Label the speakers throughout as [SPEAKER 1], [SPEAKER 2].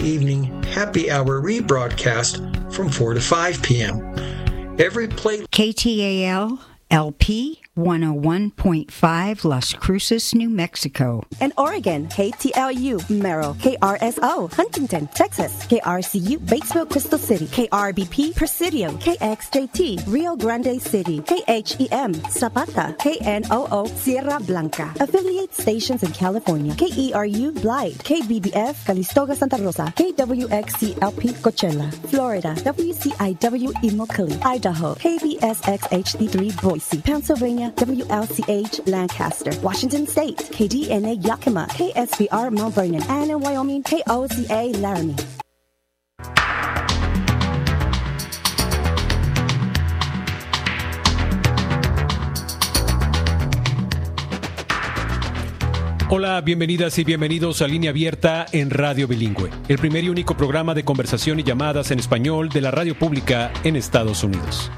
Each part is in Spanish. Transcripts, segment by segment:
[SPEAKER 1] evening happy hour rebroadcast from 4 to 5 p.m. Every play
[SPEAKER 2] KTAL LP 101.5 Las Cruces, New Mexico.
[SPEAKER 3] In Oregon, KTLU Merrill, KRSO Huntington, Texas, KRCU Batesville, Crystal City, KRBP Presidio, KXJT Rio Grande City, KHEM Zapata, KNOO Sierra Blanca. Affiliate stations in California: KERU Blythe, KBBF Calistoga Santa Rosa, KWXCLP Coachella, Florida, WCIW Immokalee, Idaho, KBSX HD3 Boise, Pennsylvania, WLCH Lancaster, Washington State, KDNA Yakima, KSBR Mount Vernon, and in Wyoming, KOCA Laramie.
[SPEAKER 4] Hola, bienvenidas y bienvenidos a Línea Abierta en Radio Bilingüe, el primer y único programa de conversación y llamadas en español de la radio pública en Estados Unidos.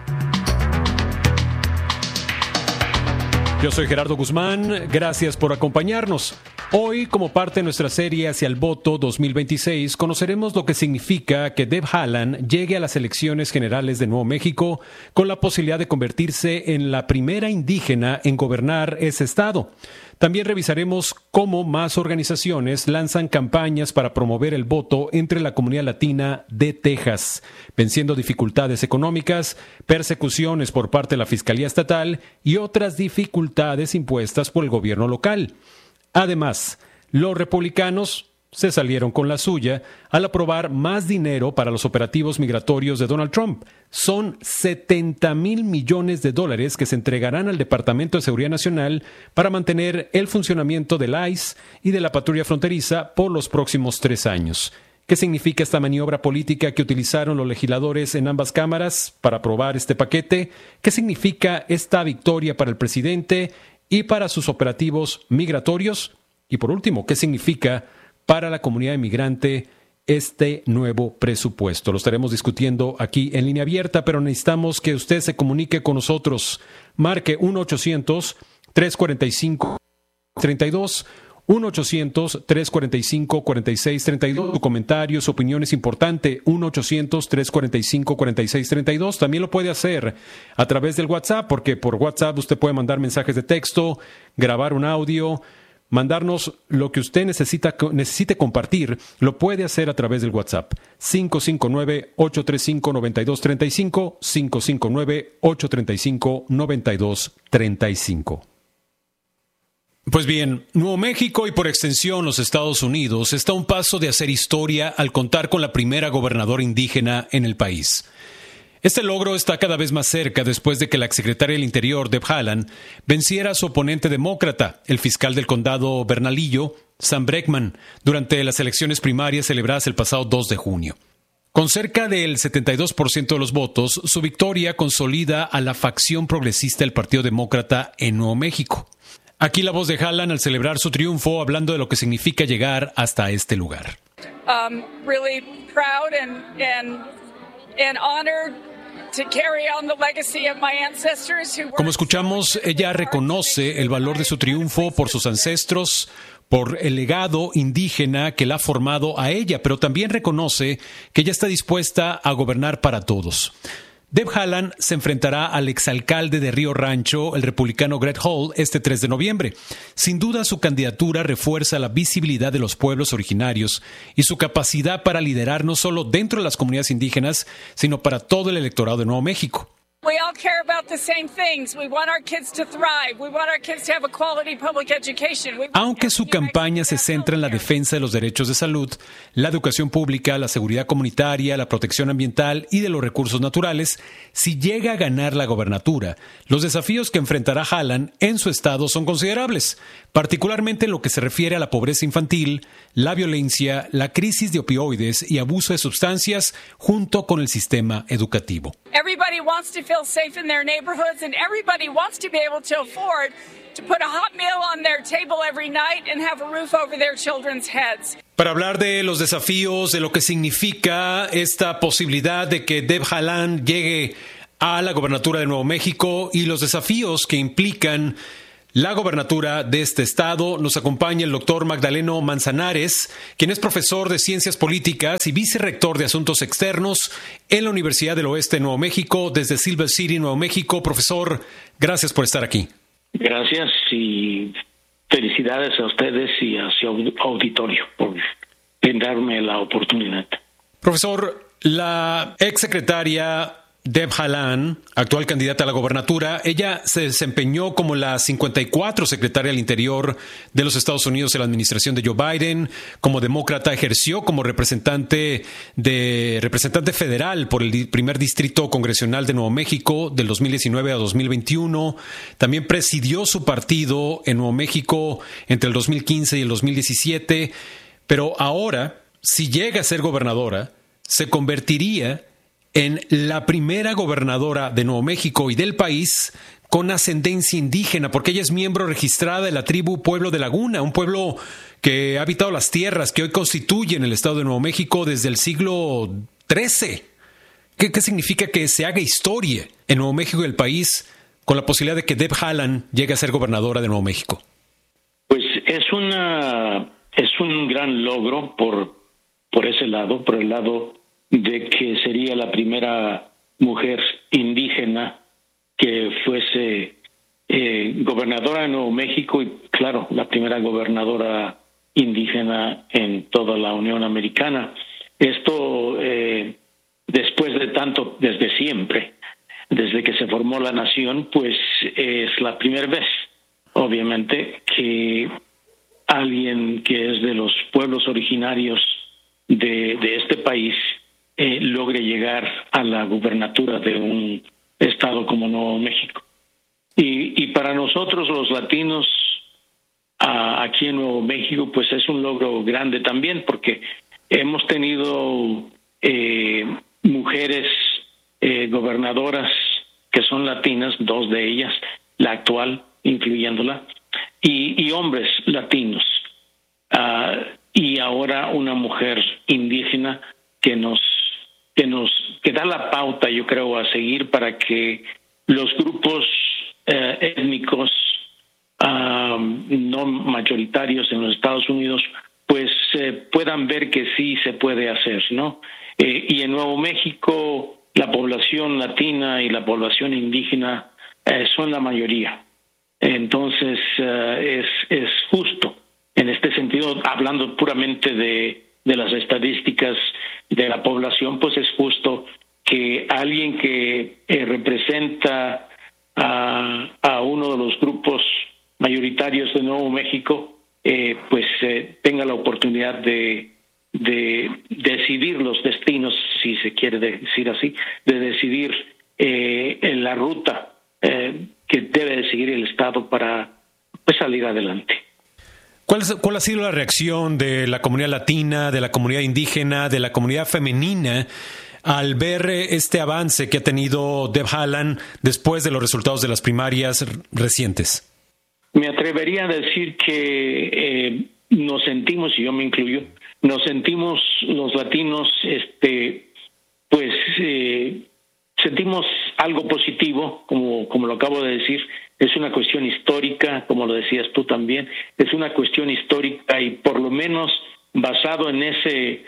[SPEAKER 4] Yo soy Gerardo Guzmán, gracias por acompañarnos. Hoy, como parte de nuestra serie Hacia el Voto 2026, conoceremos lo que significa que Deb Haaland llegue a las elecciones generales de Nuevo México con la posibilidad de convertirse en la primera indígena en gobernar ese estado. También revisaremos cómo más organizaciones lanzan campañas para promover el voto entre la comunidad latina de Texas, venciendo dificultades económicas, persecuciones por parte de la Fiscalía Estatal y otras dificultades impuestas por el gobierno local. Además, los republicanos se salieron con la suya al aprobar más dinero para los operativos migratorios de Donald Trump. Son $70,000 millones que se entregarán al Departamento de Seguridad Nacional para mantener el funcionamiento del ICE y de la patrulla fronteriza por los próximos 3 años. ¿Qué significa esta maniobra política que utilizaron los legisladores en ambas cámaras para aprobar este paquete? ¿Qué significa esta victoria para el presidente y para sus operativos migratorios? Y por último, ¿qué significa para la comunidad inmigrante este nuevo presupuesto? Lo estaremos discutiendo aquí en Línea Abierta, pero necesitamos que usted se comunique con nosotros. Marque 1-800-345-32, 1-800-345-4632. Su comentario, su opinión es importante. 1-800-345-4632. También lo puede hacer a través del WhatsApp, porque por WhatsApp usted puede mandar mensajes de texto, grabar un audio, mandarnos lo que usted necesite compartir, lo puede hacer a través del WhatsApp. 559-835-9235, 559-835-9235. Pues bien, Nuevo México y por extensión los Estados Unidos está a un paso de hacer historia al contar con la primera gobernadora indígena en el país. Este logro está cada vez más cerca después de que la exsecretaria del Interior, Deb Haaland, venciera a su oponente demócrata, el fiscal del condado Bernalillo, Sam Breckman, durante las elecciones primarias celebradas el pasado 2 de junio. Con cerca del 72% de los votos, su victoria consolida a la facción progresista del Partido Demócrata en Nuevo México. Aquí la voz de Haaland al celebrar su triunfo, hablando de lo que significa llegar hasta este lugar.
[SPEAKER 5] Really proud and honored to carry on the legacy of my ancestors who were...
[SPEAKER 4] Como escuchamos, ella reconoce el valor de su triunfo por sus ancestros, por el legado indígena que la ha formado a ella, pero también reconoce que ella está dispuesta a gobernar para todos. Deb Haaland se enfrentará al exalcalde de Río Rancho, el republicano Greg Hall, este 3 de noviembre. Sin duda, su candidatura refuerza la visibilidad de los pueblos originarios y su capacidad para liderar no solo dentro de las comunidades indígenas, sino para todo el electorado de Nuevo México.
[SPEAKER 5] We all care about the same things. We want our kids to thrive. We want our kids to have a quality public education.
[SPEAKER 4] Aunque su campaña se centra en la defensa de los derechos de salud, la educación pública, la seguridad comunitaria, la protección ambiental y de los recursos naturales, si llega a ganar la gobernatura, los desafíos que enfrentará Haaland en su estado son considerables, particularmente en lo que se refiere a la pobreza infantil, la violencia, la crisis de opioides y abuso de sustancias, junto con el sistema educativo.
[SPEAKER 5] Everybody wants to feel safe in their neighborhoods, and everybody wants to be able to afford to put a hot meal on their table every night and have a roof over their children's heads.
[SPEAKER 4] Para hablar de los desafíos, de lo que significa esta posibilidad de que Deb Haaland llegue a la gobernatura de Nuevo México y los desafíos que implican la gobernatura de este estado. Nos acompaña el doctor Magdaleno Manzanares, quien es profesor de Ciencias Políticas y vicerrector de Asuntos Externos en la Universidad del Oeste de Nuevo México, desde Silver City, Nuevo México. Profesor, gracias por estar aquí.
[SPEAKER 6] Gracias y felicidades a ustedes y a su auditorio por brindarme la oportunidad.
[SPEAKER 4] Profesor, la exsecretaria Deb Haaland, actual candidata a la gobernatura, ella se desempeñó como la 54 secretaria al Interior de los Estados Unidos en la administración de Joe Biden. Como demócrata ejerció como representante federal por el primer distrito congresional de Nuevo México del 2019 a 2021. También presidió su partido en Nuevo México entre el 2015 y el 2017. Pero ahora, si llega a ser gobernadora, se convertiría en la primera gobernadora de Nuevo México y del país con ascendencia indígena, porque ella es miembro registrada de la tribu Pueblo de Laguna, un pueblo que ha habitado las tierras que hoy constituyen el estado de Nuevo México desde el siglo XIII. ¿Qué significa que se haga historia en Nuevo México y el país con la posibilidad de que Deb Haaland llegue a ser gobernadora de Nuevo México?
[SPEAKER 6] Pues es un gran logro por ese lado, por el lado de que sería la primera mujer indígena que fuese gobernadora de Nuevo México y, claro, la primera gobernadora indígena en toda la Unión Americana. Esto después de tanto, desde siempre, desde que se formó la nación, pues es la primera vez, obviamente, que alguien que es de los pueblos originarios de este país logre llegar a la gubernatura de un estado como Nuevo México. Y para nosotros los latinos aquí en Nuevo México, pues es un logro grande también, porque hemos tenido mujeres gobernadoras que son latinas, 2 de ellas, la actual incluyéndola, y hombres latinos. Y ahora una mujer indígena que da la pauta, yo creo, a seguir para que los grupos étnicos no mayoritarios en los Estados Unidos pues puedan ver que sí se puede hacer, ¿no? Y en Nuevo México la población latina y la población indígena son la mayoría. Entonces es justo en este sentido, hablando puramente de las estadísticas de la población, pues es justo que alguien que representa a uno de los grupos mayoritarios de Nuevo México, pues tenga la oportunidad de decidir los destinos, si se quiere decir así, de decidir en la ruta que debe de seguir el Estado para pues salir adelante.
[SPEAKER 4] ¿Cuál ha sido la reacción de la comunidad latina, de la comunidad indígena, de la comunidad femenina al ver este avance que ha tenido Deb Haaland después de los resultados de las primarias recientes?
[SPEAKER 6] Me atrevería a decir que nos sentimos, y yo me incluyo, nos sentimos los latinos, sentimos algo positivo, como lo acabo de decir. Es una cuestión histórica, como lo decías tú también, es una cuestión histórica y por lo menos basado en ese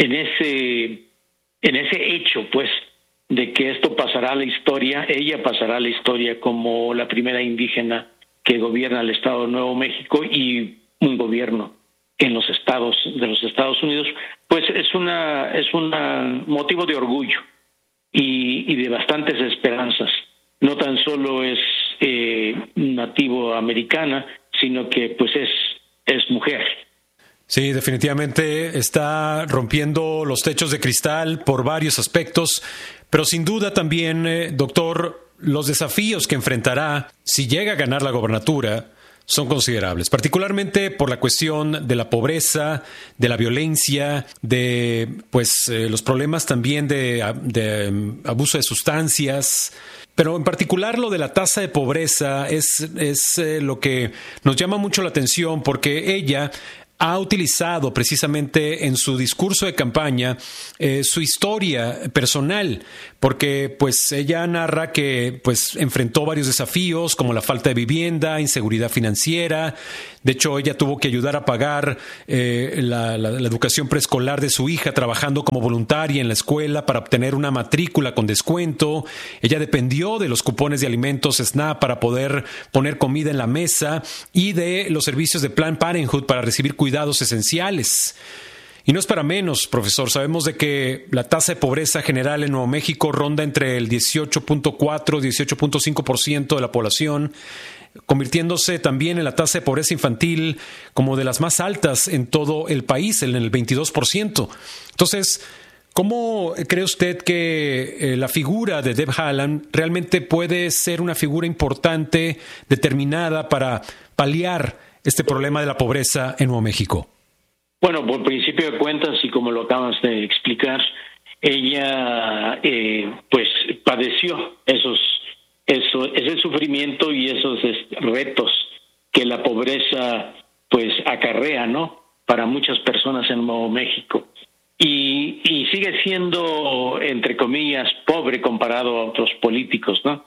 [SPEAKER 6] hecho, pues, de que esto pasará a la historia, ella pasará a la historia como la primera indígena que gobierna el estado de Nuevo México y un gobierno en los estados de los Estados Unidos, pues es un motivo de orgullo y de bastantes esperanzas. No tan solo es nativo americana, sino que pues es mujer.
[SPEAKER 4] Sí, definitivamente está rompiendo los techos de cristal por varios aspectos, pero sin duda también, doctor, los desafíos que enfrentará si llega a ganar la gobernatura son considerables, particularmente por la cuestión de la pobreza, de la violencia, de los problemas también de abuso de sustancias. Pero en particular lo de la tasa de pobreza es lo que nos llama mucho la atención, porque ella ha utilizado precisamente en su discurso de campaña su historia personal, porque pues ella narra que pues enfrentó varios desafíos como la falta de vivienda, inseguridad financiera. De hecho, ella tuvo que ayudar a pagar la educación preescolar de su hija trabajando como voluntaria en la escuela para obtener una matrícula con descuento. Ella dependió de los cupones de alimentos SNAP para poder poner comida en la mesa y de los servicios de Planned Parenthood para recibir cuidados esenciales. Y no es para menos, profesor. Sabemos de que la tasa de pobreza general en Nuevo México ronda entre el 18.4 y 18.5% de la población, convirtiéndose también en la tasa de pobreza infantil como de las más altas en todo el país, en el 22%. Entonces, ¿cómo cree usted que la figura de Deb Haaland realmente puede ser una figura importante, determinada para paliar este problema de la pobreza en Nuevo México?
[SPEAKER 6] Bueno, por principio de cuentas, y como lo acabas de explicar, ella pues padeció ese sufrimiento y esos retos que la pobreza pues acarrea, ¿no?, para muchas personas en Nuevo México. Y sigue siendo, entre comillas, pobre comparado a otros políticos, ¿no?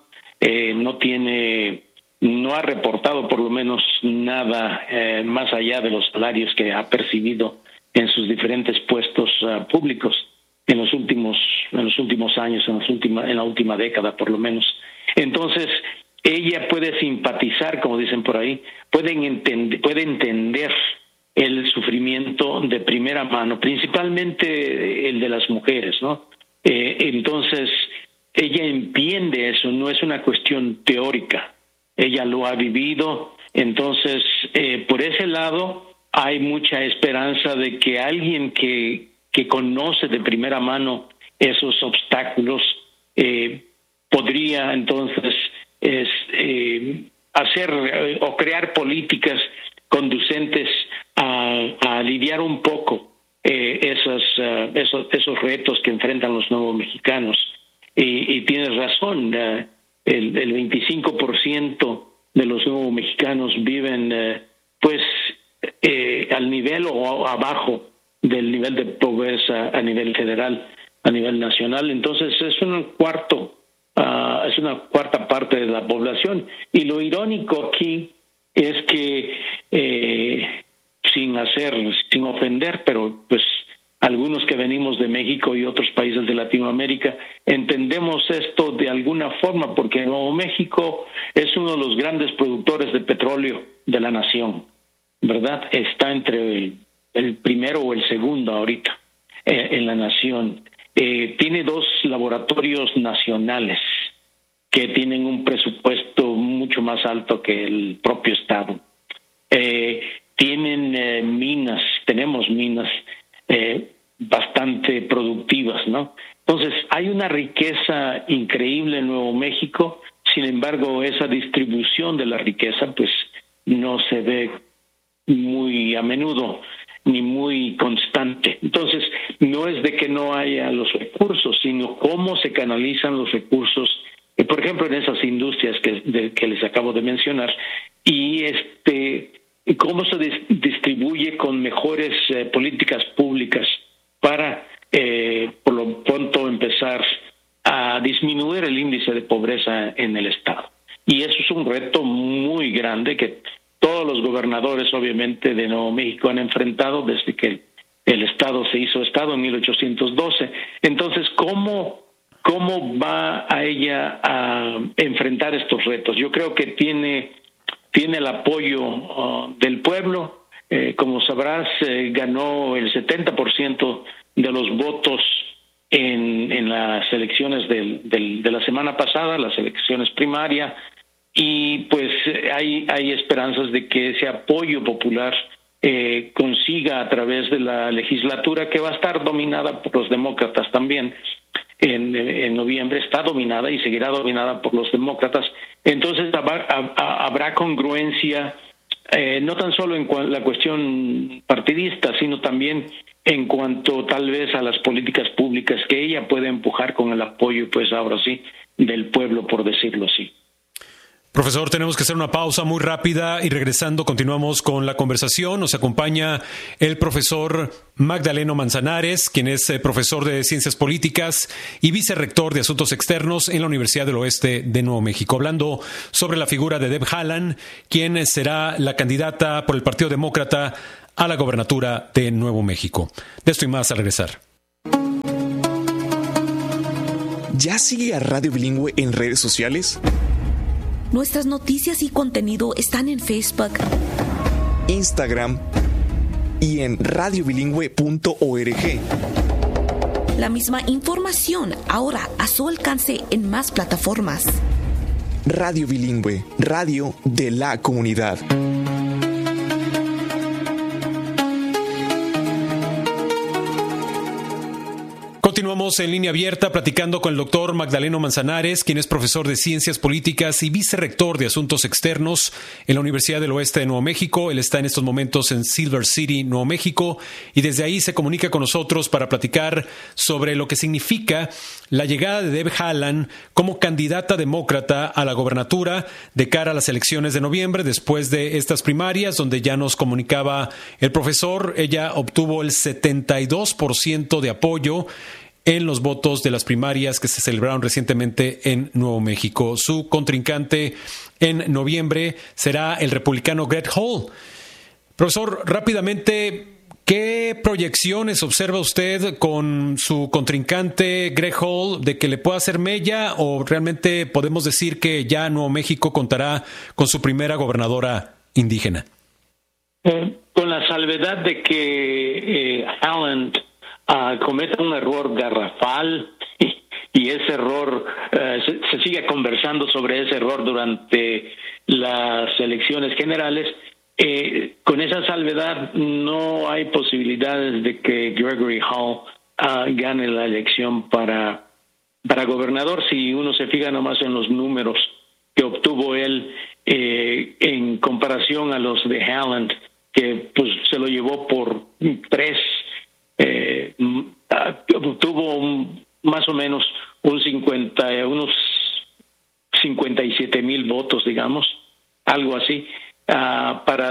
[SPEAKER 6] No ha reportado por lo menos nada más allá de los salarios que ha percibido en sus diferentes puestos públicos en los últimos años, en la última década por lo menos. Entonces, ella puede simpatizar, como dicen por ahí, puede entender el sufrimiento de primera mano, principalmente el de las mujeres, ¿no? Entonces, ella entiende eso, no es una cuestión teórica. Ella lo ha vivido, entonces por ese lado hay mucha esperanza de que alguien que conoce de primera mano esos obstáculos podría entonces hacer o crear políticas conducentes a aliviar un poco esos retos que enfrentan los nuevos mexicanos. Y tienes razón, el 25% de los nuevos mexicanos viven al nivel o abajo del nivel de pobreza a nivel federal, a nivel nacional. Entonces es una cuarta parte de la población. Y lo irónico aquí es que sin ofender, pero pues algunos que venimos de México y otros países de Latinoamérica entendemos esto de alguna forma, porque Nuevo México es uno de los grandes productores de petróleo de la nación, ¿verdad? Está entre el primero o el segundo ahorita en la nación. Tiene 2 laboratorios nacionales que tienen un presupuesto mucho más alto que el propio Estado. Tenemos minas bastante productivas, ¿no? Entonces, hay una riqueza increíble en Nuevo México. Sin embargo, esa distribución de la riqueza pues no se ve muy a menudo ni muy constante. Entonces, no es de que no haya los recursos, sino cómo se canalizan los recursos, por ejemplo, en esas industrias que les acabo de mencionar, y cómo se distribuye con mejores políticas públicas para, por lo pronto, empezar a disminuir el índice de pobreza en el Estado. Y eso es un reto muy grande que todos los gobernadores, obviamente, de Nuevo México han enfrentado desde que el Estado se hizo Estado en 1812. Entonces, ¿cómo va a ella a enfrentar estos retos? Yo creo que tiene el apoyo del pueblo. Como sabrás, ganó el 70% de los votos en las elecciones de la semana pasada, las elecciones primarias, y pues hay esperanzas de que ese apoyo popular consiga a través de la legislatura, que va a estar dominada por los demócratas también. En noviembre está dominada y seguirá dominada por los demócratas. Entonces habrá congruencia, no tan solo en la cuestión partidista, sino también en cuanto tal vez a las políticas públicas que ella puede empujar con el apoyo, pues ahora sí, del pueblo, por decirlo así.
[SPEAKER 4] Profesor, tenemos que hacer una pausa muy rápida y regresando continuamos con la conversación. Nos acompaña el profesor Magdaleno Manzanares, quien es profesor de Ciencias Políticas y vicerrector de Asuntos Externos en la Universidad del Oeste de Nuevo México, hablando sobre la figura de Deb Haaland, quien será la candidata por el Partido Demócrata a la gobernatura de Nuevo México. De esto y más al regresar.
[SPEAKER 7] ¿Ya sigue a Radio Bilingüe en redes sociales?
[SPEAKER 8] Nuestras noticias y contenido están en Facebook,
[SPEAKER 7] Instagram y en radiobilingüe.org.
[SPEAKER 8] La misma información ahora a su alcance en más plataformas.
[SPEAKER 7] Radio Bilingüe, radio de la comunidad.
[SPEAKER 4] Continuamos en línea abierta platicando con el doctor Magdaleno Manzanares, quien es profesor de Ciencias Políticas y vicerrector de Asuntos Externos en la Universidad del Oeste de Nuevo México. Él está en estos momentos en Silver City, Nuevo México, y desde ahí se comunica con nosotros para platicar sobre lo que significa la llegada de Deb Haaland como candidata demócrata a la gobernatura de cara a las elecciones de noviembre, después de estas primarias, donde ya nos comunicaba el profesor, ella obtuvo el 72% de apoyo en los votos de las primarias que se celebraron recientemente en Nuevo México. Su contrincante en noviembre será el republicano Greg Hall. Profesor, rápidamente, ¿qué proyecciones observa usted con su contrincante Greg Hall de que le pueda hacer mella, o realmente podemos decir que ya Nuevo México contará con su primera gobernadora indígena?
[SPEAKER 6] Con la salvedad de que Haaland cometa un error garrafal y ese error se sigue conversando sobre ese error durante las elecciones generales. Con esa salvedad no hay posibilidades de que Gregory Hall gane la elección para gobernador. Si uno se fija nomás en los números que obtuvo él en comparación a los de Haaland, que pues se lo llevó por 3, obtuvo más o menos unos 57,000 votos, digamos, algo así, para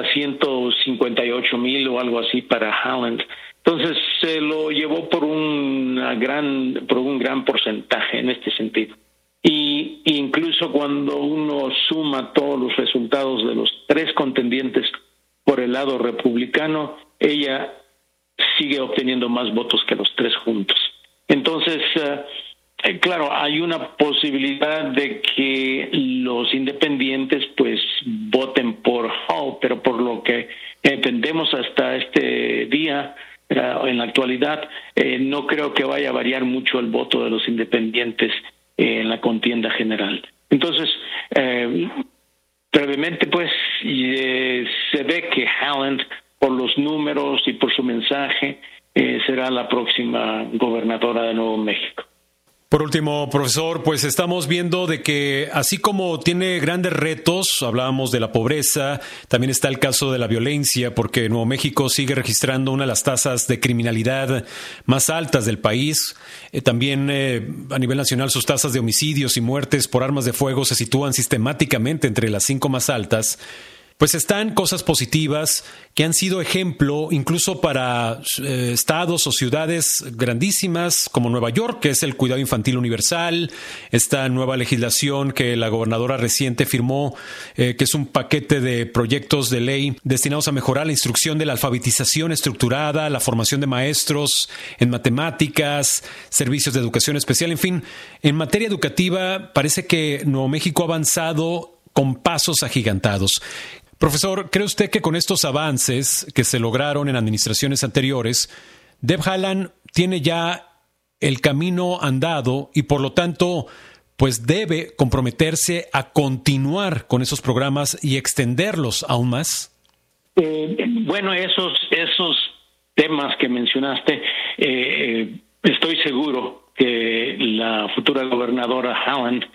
[SPEAKER 6] 158,000 o algo así para Haaland. Entonces se lo llevó por un gran porcentaje en este sentido. Y incluso cuando uno suma todos los resultados de los 3 contendientes por el lado republicano, ella sigue obteniendo más votos que los 3 juntos. Entonces, claro, hay una posibilidad de que los independientes pues voten por Hall, pero por lo que entendemos hasta este día, en la actualidad, no creo que vaya a variar mucho el voto de los independientes en la contienda general. Entonces, brevemente, pues, se ve que Haaland, por los números y por su mensaje, será la próxima gobernadora de Nuevo México.
[SPEAKER 4] Por último, profesor, pues estamos viendo de que así como tiene grandes retos, hablábamos de la pobreza, también está el caso de la violencia, porque Nuevo México sigue registrando una de las tasas de criminalidad más altas del país. También a nivel nacional sus tasas de homicidios y muertes por armas de fuego se sitúan sistemáticamente entre las 5 más altas. Pues están cosas positivas que han sido ejemplo incluso para estados o ciudades grandísimas como Nueva York, que es el cuidado infantil universal, esta nueva legislación que la gobernadora reciente firmó, que es un paquete de proyectos de ley destinados a mejorar la instrucción de la alfabetización estructurada, la formación de maestros en matemáticas, servicios de educación especial, en fin. En materia educativa parece que Nuevo México ha avanzado con pasos agigantados. Profesor, ¿cree usted que con estos avances que se lograron en administraciones anteriores, Deb Haaland tiene ya el camino andado y por lo tanto pues debe comprometerse a continuar con esos programas y extenderlos aún más?
[SPEAKER 6] Bueno, esos temas que mencionaste, estoy seguro que la futura gobernadora Haaland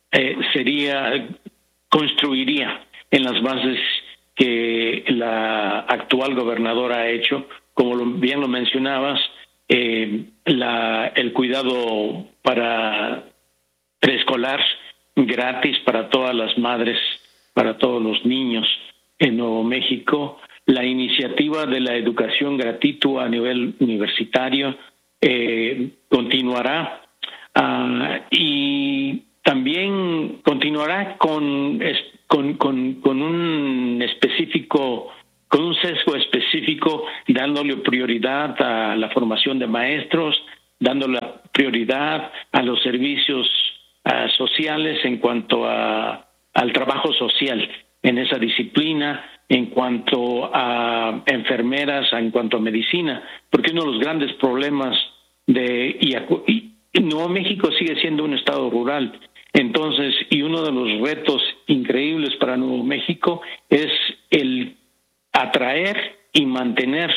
[SPEAKER 6] construiría en las bases que la actual gobernadora ha hecho, como bien lo mencionabas, el cuidado para preescolar gratis para todas las madres para todos los niños en Nuevo México. La iniciativa de la educación gratuita a nivel universitario continuará, y también continuará con un específico, con un sesgo específico, dándole prioridad a la formación de maestros, dándole prioridad a los servicios sociales en cuanto al trabajo social en esa disciplina, en cuanto a enfermeras, en cuanto a medicina, porque uno de los grandes problemas y Nuevo México sigue siendo un estado rural. Entonces, y uno de los retos increíbles para Nuevo México es el atraer y mantener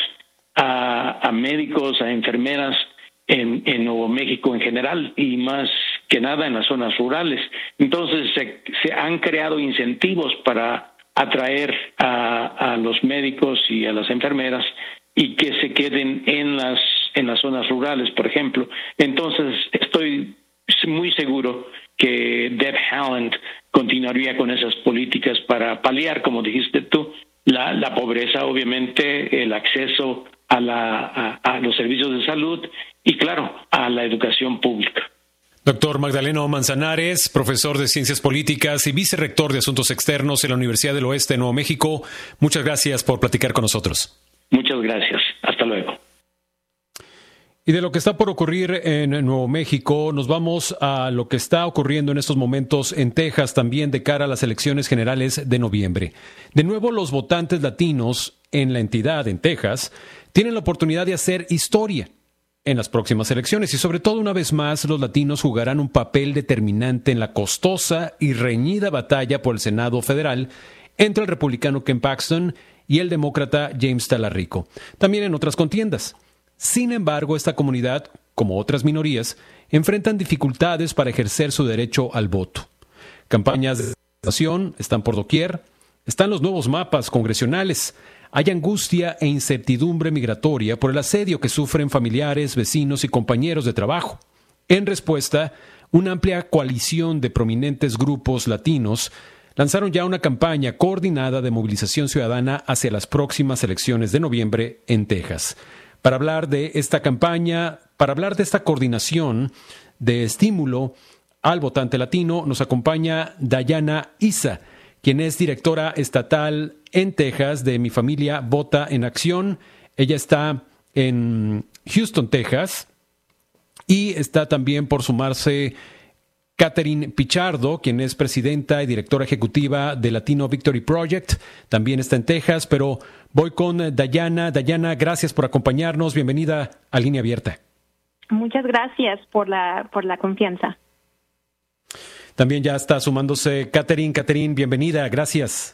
[SPEAKER 6] a médicos, a enfermeras en Nuevo México en general, y más que nada en las zonas rurales. Entonces, se han creado incentivos para atraer a los médicos y a las enfermeras y que se queden en las zonas rurales, por ejemplo. Entonces, estoy muy seguro que Deb Haaland continuaría con esas políticas para paliar, como dijiste tú, la pobreza, obviamente, el acceso a los servicios de salud y, claro, a la educación pública.
[SPEAKER 4] Doctor Magdaleno Manzanares, profesor de Ciencias Políticas y vicerrector de Asuntos Externos en la Universidad del Oeste de Nuevo México, muchas gracias por platicar con nosotros.
[SPEAKER 6] Muchas gracias. Hasta luego.
[SPEAKER 4] Y de lo que está por ocurrir en Nuevo México, nos vamos a lo que está ocurriendo en estos momentos en Texas, también de cara a las elecciones generales de noviembre. De nuevo, los votantes latinos en la entidad, en Texas, tienen la oportunidad de hacer historia en las próximas elecciones y, sobre todo, una vez más, los latinos jugarán un papel determinante en la costosa y reñida batalla por el Senado federal entre el republicano Ken Paxton y el demócrata James Talarico, también en otras contiendas. Sin embargo, esta comunidad, como otras minorías, enfrentan dificultades para ejercer su derecho al voto. Campañas de votación están por doquier, están los nuevos mapas congresionales, hay angustia e incertidumbre migratoria por el asedio que sufren familiares, vecinos y compañeros de trabajo. En respuesta, una amplia coalición de prominentes grupos latinos lanzaron ya una campaña coordinada de movilización ciudadana hacia las próximas elecciones de noviembre en Texas. Para hablar de esta campaña, para hablar de esta coordinación de estímulo al votante latino, nos acompaña Dayana Issa, quien es directora estatal en Texas de Mi Familia Vota en Acción. Ella está en Houston, Texas, y está también por sumarse Catherine Pichardo, quien es presidenta y directora ejecutiva de Latino Victory Project, también está en Texas, pero voy con Dayana. Dayana, gracias por acompañarnos. Bienvenida a Línea Abierta.
[SPEAKER 9] Muchas gracias por la confianza.
[SPEAKER 4] También ya está sumándose Catherine. Catherine, bienvenida. Gracias.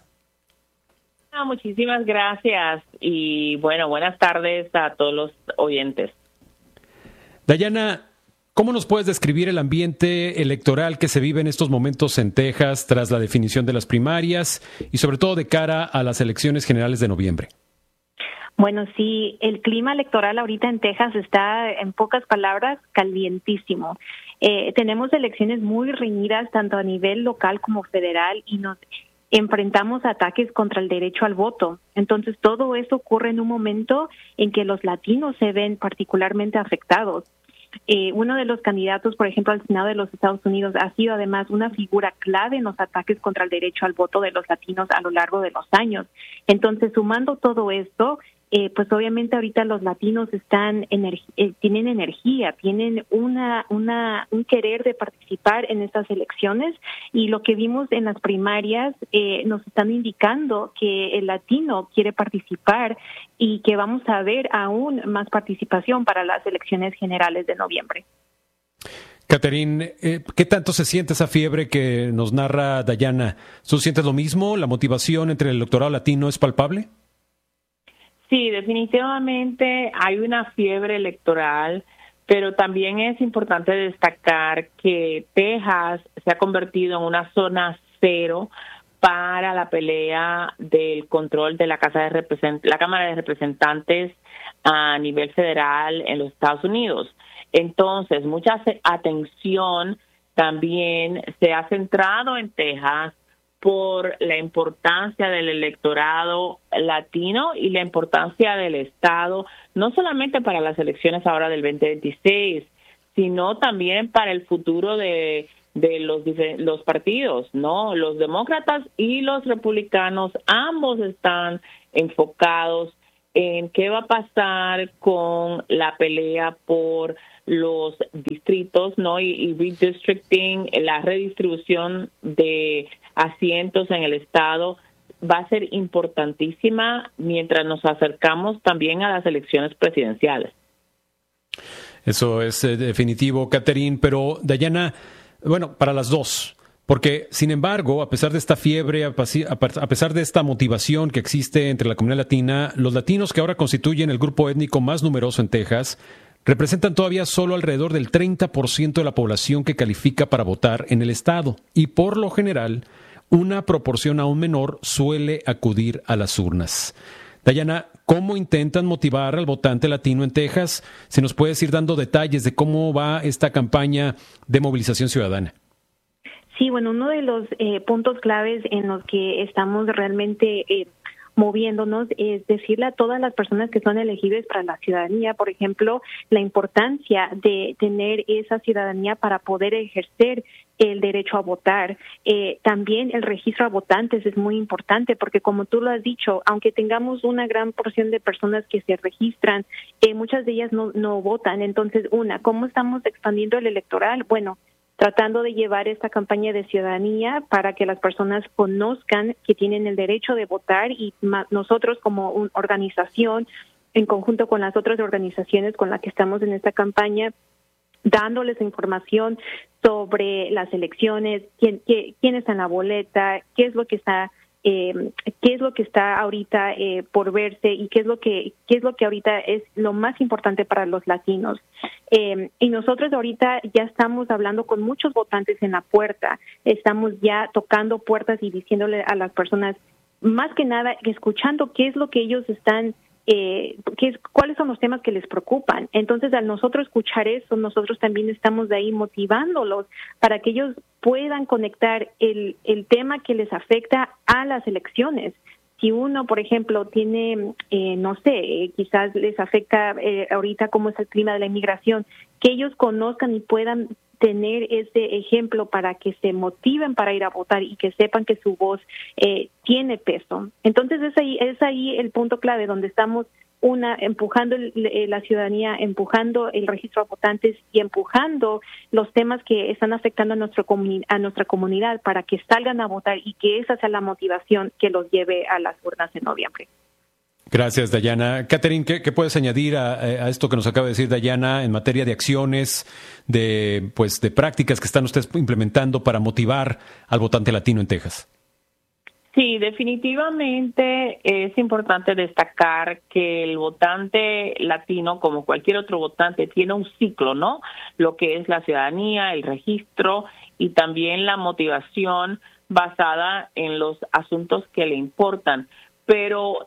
[SPEAKER 10] Muchísimas gracias y bueno, buenas tardes a todos los oyentes.
[SPEAKER 4] Dayana, ¿cómo nos puedes describir el ambiente electoral que se vive en estos momentos en Texas tras la definición de las primarias y sobre todo de cara a las elecciones generales de noviembre?
[SPEAKER 9] Bueno, sí, el clima electoral ahorita en Texas está, en pocas palabras, calientísimo. Tenemos elecciones muy reñidas tanto a nivel local como federal y nos enfrentamos a ataques contra el derecho al voto. Entonces, todo eso ocurre en un momento en que los latinos se ven particularmente afectados. Uno de los candidatos, por ejemplo, al Senado de los Estados Unidos ha sido además una figura clave en los ataques contra el derecho al voto de los latinos a lo largo de los años. Entonces, sumando todo esto, pues obviamente ahorita los latinos tienen energía, tienen un querer de participar en estas elecciones, y lo que vimos en las primarias nos están indicando que el latino quiere participar y que vamos a ver aún más participación para las elecciones generales de noviembre.
[SPEAKER 4] Catherine, ¿qué tanto se siente esa fiebre que nos narra Dayana? ¿Tú sientes lo mismo? ¿La motivación entre el electorado latino es palpable?
[SPEAKER 10] Sí, definitivamente hay una fiebre electoral, pero también es importante destacar que Texas se ha convertido en una zona cero para la pelea del control de la Cámara de Representantes a nivel federal en los Estados Unidos. Entonces, mucha atención también se ha centrado en Texas por la importancia del electorado latino y la importancia del Estado, no solamente para las elecciones ahora del 2026, sino también para el futuro de los partidos, ¿no? Los demócratas y los republicanos, ambos están enfocados en qué va a pasar con la pelea por los distritos, ¿no? Y redistricting, la redistribución de asientos en el estado va a ser importantísima mientras nos acercamos también a las elecciones presidenciales.
[SPEAKER 4] Eso es definitivo, Catherine, pero Dayana, bueno, para las dos, porque sin embargo, a pesar de esta fiebre, a pesar de esta motivación que existe entre la comunidad latina, los latinos que ahora constituyen el grupo étnico más numeroso en Texas representan todavía solo alrededor del 30% de la población que califica para votar en el estado y por lo general una proporción aún menor suele acudir a las urnas. Dayana, ¿cómo intentan motivar al votante latino en Texas? Si nos puedes ir dando detalles de cómo va esta campaña de movilización ciudadana.
[SPEAKER 9] Sí, bueno, uno de los puntos claves en los que estamos realmente moviéndonos es decirle a todas las personas que son elegibles para la ciudadanía, por ejemplo, la importancia de tener esa ciudadanía para poder ejercer el derecho a votar. También el registro a votantes es muy importante porque, como tú lo has dicho, aunque tengamos una gran porción de personas que se registran, muchas de ellas no votan. Entonces, ¿cómo estamos expandiendo el electoral? Bueno, tratando de llevar esta campaña de ciudadanía para que las personas conozcan que tienen el derecho de votar y nosotros como una organización, en conjunto con las otras organizaciones con las que estamos en esta campaña, dándoles información sobre las elecciones, quién está en la boleta, qué es lo que está ahorita por verse y qué es lo que ahorita es lo más importante para los latinos. Y nosotros ahorita ya estamos hablando con muchos votantes en la puerta, estamos ya tocando puertas y diciéndole a las personas, más que nada, escuchando qué es lo que ellos están cuáles son los temas que les preocupan. Entonces, al nosotros escuchar eso, nosotros también estamos de ahí motivándolos para que ellos puedan conectar el tema que les afecta a las elecciones. Si uno, por ejemplo, tiene, quizás les afecta ahorita cómo es el clima de la inmigración, que ellos conozcan y puedan tener ese ejemplo para que se motiven para ir a votar y que sepan que su voz tiene peso. Entonces es ahí el punto clave donde estamos empujando la ciudadanía, empujando el registro de votantes y empujando los temas que están afectando a nuestra comunidad para que salgan a votar y que esa sea la motivación que los lleve a las urnas en noviembre.
[SPEAKER 4] Gracias, Dayana. Catherine, ¿qué puedes añadir a esto que nos acaba de decir Dayana en materia de acciones, de prácticas que están ustedes implementando para motivar al votante latino en Texas?
[SPEAKER 10] Sí, definitivamente es importante destacar que el votante latino, como cualquier otro votante, tiene un ciclo, ¿no? Lo que es la ciudadanía, el registro y también la motivación basada en los asuntos que le importan. Pero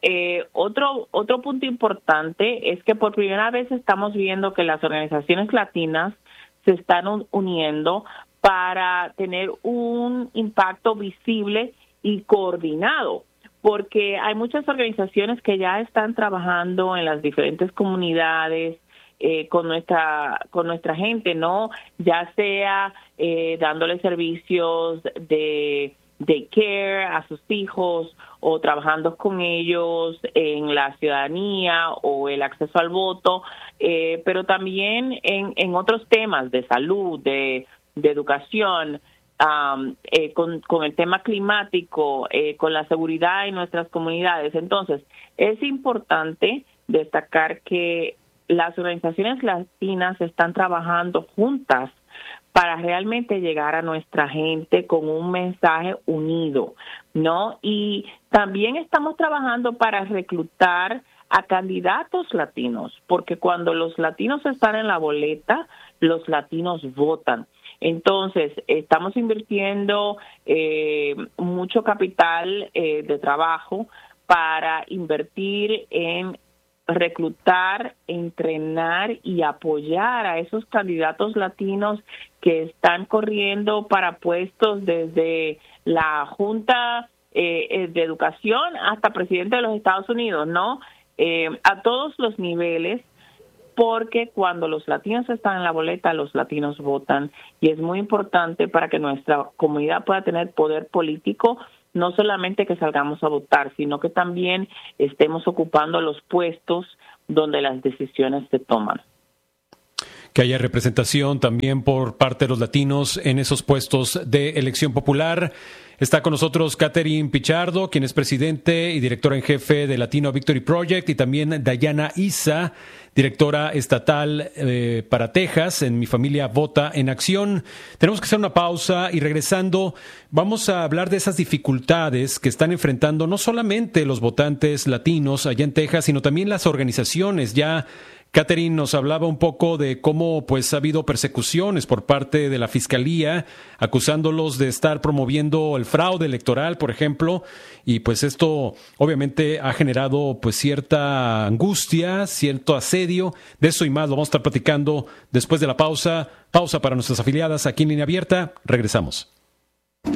[SPEAKER 10] otro punto importante es que por primera vez estamos viendo que las organizaciones latinas se están uniendo para tener un impacto visible y coordinado, porque hay muchas organizaciones que ya están trabajando en las diferentes comunidades con nuestra gente, ¿no? Ya sea dándole servicios de care a sus hijos o trabajando con ellos en la ciudadanía o el acceso al voto, pero también en otros temas de salud, de educación, con el tema climático, con la seguridad en nuestras comunidades. Entonces, es importante destacar que las organizaciones latinas están trabajando juntas para realmente llegar a nuestra gente con un mensaje unido, ¿no? Y también estamos trabajando para reclutar a candidatos latinos, porque cuando los latinos están en la boleta, los latinos votan. Entonces, estamos invirtiendo mucho capital de trabajo para invertir en reclutar, entrenar y apoyar a esos candidatos latinos que están corriendo para puestos desde la Junta de Educación hasta presidente de los Estados Unidos, ¿no? A todos los niveles, porque cuando los latinos están en la boleta, los latinos votan, y es muy importante para que nuestra comunidad pueda tener poder político, no solamente que salgamos a votar, sino que también estemos ocupando los puestos donde las decisiones se toman.
[SPEAKER 4] Que haya representación también por parte de los latinos en esos puestos de elección popular. Está con nosotros Catherine Pichardo, quien es presidente y directora en jefe de Latino Victory Project, y también Dayana Issa, directora estatal para Texas, en Mi Familia Vota en Acción. Tenemos que hacer una pausa y regresando vamos a hablar de esas dificultades que están enfrentando no solamente los votantes latinos allá en Texas, sino también las organizaciones. Ya Catherine nos hablaba un poco de cómo pues ha habido persecuciones por parte de la Fiscalía, acusándolos de estar promoviendo el fraude electoral, por ejemplo, y pues esto obviamente ha generado pues cierta angustia, cierto asedio. De eso y más lo vamos a estar platicando después de la pausa. Pausa para nuestras afiliadas aquí en Línea Abierta. Regresamos.